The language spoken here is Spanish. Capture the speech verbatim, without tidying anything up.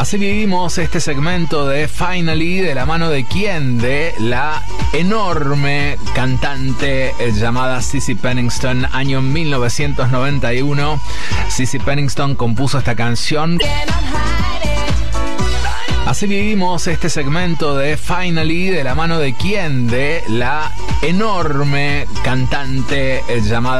Así vivimos este segmento de Finally, de la mano de quién, de la enorme cantante llamada Cissy Penningston, año mil novecientos noventa y uno. Cissy Penningston compuso esta canción. Así vivimos este segmento de Finally, de la mano de quién, de la enorme cantante llamada